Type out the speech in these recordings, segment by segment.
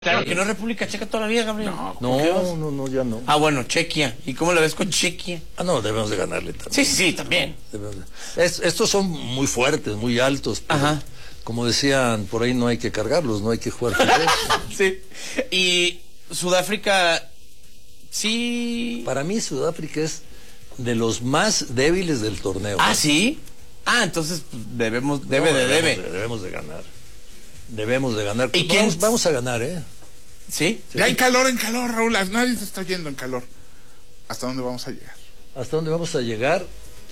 Claro que no República Checa todavía, Gabriel. No, ya no. Ah, bueno, Chequia. ¿Y cómo la ves con Chequia? No, debemos de ganarle también. Sí, también. Estos son muy fuertes, muy altos. Ajá. Como decían, por ahí no hay que cargarlos, no hay que jugar fútbol. Sí. Y Sudáfrica, sí. Para mí Sudáfrica es de los más débiles del torneo. Ah, ¿sí? Ah, entonces debemos de ganar. Debemos de ganar. ¿Y vamos a ganar, ¿eh? ¿Sí? Ya hay calor, Raúl. Nadie se está yendo en calor. ¿Hasta dónde vamos a llegar? ¿Hasta dónde vamos a llegar?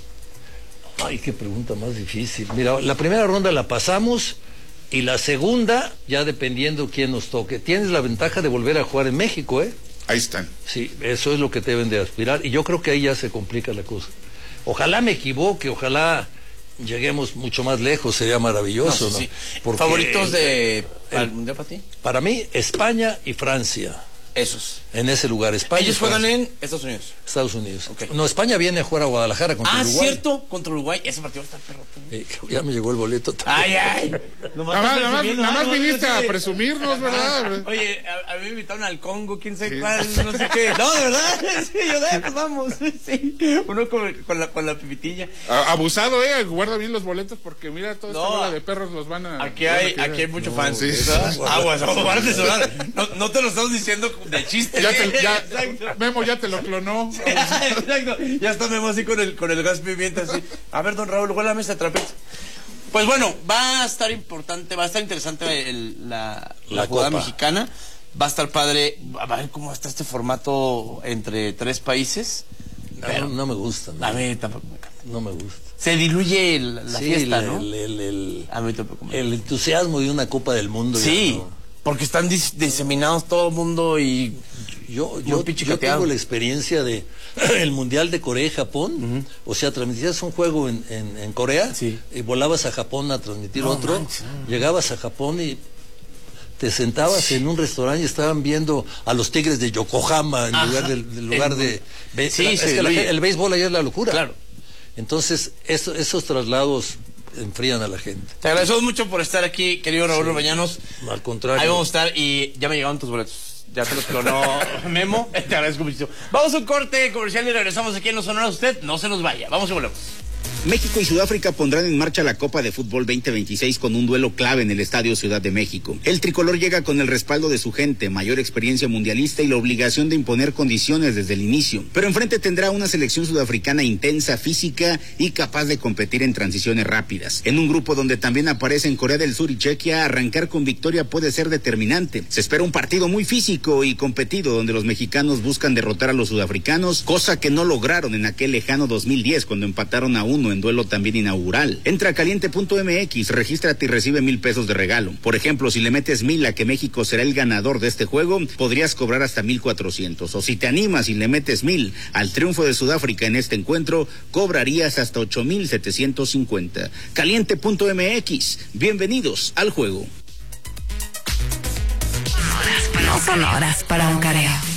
Ay, qué pregunta más difícil. Mira, la primera ronda la pasamos y la segunda, ya dependiendo quién nos toque. Tienes la ventaja de volver a jugar en México, ¿eh? Ahí están. Sí, eso es lo que deben de aspirar. Y yo creo que ahí ya se complica la cosa. Ojalá me equivoque, ojalá lleguemos mucho más lejos, sería maravilloso, ¿no? Sí. Porque ¿Favoritos al Mundial para ti? Para mí, España y Francia. Esos. En ese lugar, España. Ellos juegan en Estados Unidos. Estados Unidos. Okay. No, España viene a jugar a Guadalajara contra Uruguay. Cierto, contra Uruguay. Ese partido está perro. Ya me llegó el boleto. Ay. Nada más viniste a presumirnos, ¿verdad? Oye, a mí me invitaron al Congo, quién sabe cuál, no sé qué. No, de verdad. Sí, pues vamos. Sí. Uno con la pipitilla. Abusado, guarda bien los boletos porque mira, toda esta bola de perros los van a... Aquí hay mucho fans. Sí. Aguas, no te lo estamos diciendo de chiste. Memo ya te lo clonó. Exacto. Ya está Memo así con el gas pimienta así. A ver, don Raúl, ¿cuál es la mesa de trapecio? Pues bueno, va a estar interesante la jugada mexicana. Va a estar padre. A ver cómo está este formato entre tres países. No me gusta. A mí tampoco me encanta. No me gusta. Se diluye la fiesta, ¿no? A mí tampoco me gusta. El entusiasmo de una Copa del Mundo. Sí, porque están diseminados todo el mundo y... Yo tengo la experiencia de el Mundial de Corea y Japón. O sea, transmitías un juego en Corea y volabas a Japón a transmitir otro. Llegabas a Japón y te sentabas en un restaurante y estaban viendo a los Tigres de Yokohama en lugar de el béisbol allá es la locura. Claro. Entonces, esos traslados enfrían a la gente. Te agradecemos mucho por estar aquí, querido Raúl Orbañanos. Al contrario. Ahí vamos a estar y ya me llegaron tus boletos. Ya te los clonó Memo. Te agradezco muchísimo. Vamos a un corte comercial y regresamos aquí en Los Sonoras. Usted no se nos vaya. Vamos y volvemos. México y Sudáfrica pondrán en marcha la Copa de Fútbol 2026 con un duelo clave en el Estadio Ciudad de México. El tricolor llega con el respaldo de su gente, mayor experiencia mundialista y la obligación de imponer condiciones desde el inicio. Pero enfrente tendrá una selección sudafricana intensa, física y capaz de competir en transiciones rápidas. En un grupo donde también aparecen Corea del Sur y Chequia, arrancar con victoria puede ser determinante. Se espera un partido muy físico y competido donde los mexicanos buscan derrotar a los sudafricanos, cosa que no lograron en aquel lejano 2010 cuando empataron a 1 en duelo también inaugural. Entra a caliente.mx, regístrate y recibe $1,000 de regalo. Por ejemplo, si le metes 1,000 a que México será el ganador de este juego, podrías cobrar hasta 1,400. O si te animas y le metes 1,000 al triunfo de Sudáfrica en este encuentro, cobrarías hasta 8,750. Caliente.mx, bienvenidos al juego. No son horas para un careo.